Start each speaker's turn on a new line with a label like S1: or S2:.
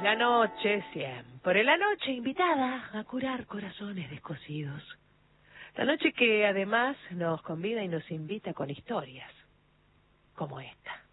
S1: La noche siempre, la noche invitada a curar corazones descosidos. La noche que además nos convida y nos invita con historias como esta.